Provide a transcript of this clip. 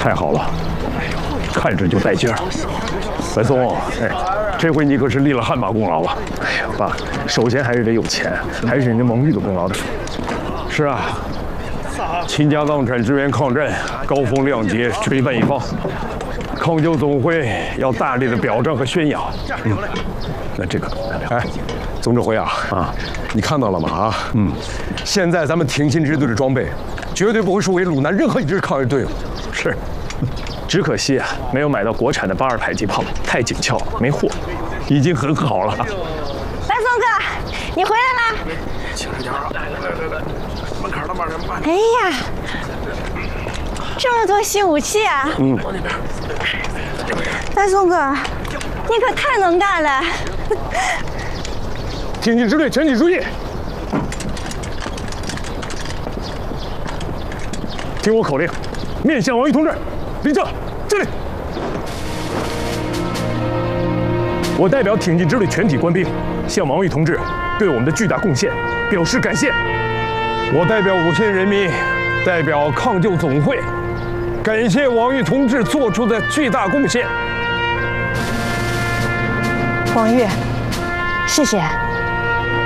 太好了，看着就带劲儿。白松，哎，这回你可是立了汗马功劳了。哎呀，爸，首先还是得有钱，还是人家蒙玉的功劳的。是啊，秦家钢产支援抗战，高风亮节，垂范一方。抗救总会要大力的表彰和宣扬。那这个，哎，总指挥啊，你看到了吗？啊，现在咱们挺进支队的装备，绝对不会输给鲁南任何一支抗日队伍。是，只可惜啊，没有买到国产的82迫击炮，太紧俏了，没货，已经很好了。 白松哥，你回来啦！ 轻点啊！来，门口那慢点。 哎呀，这么多新武器啊！ 往那边。 白松哥，你可太能干了！ 挺进支队全体注意，听我口令，面向王玉同志，立正，敬礼。我代表挺进支队全体官兵，向王玉同志对我们的巨大贡献表示感谢。我代表5000人民，代表抗救总会，感谢王玉同志做出的巨大贡献。 王玉，谢谢。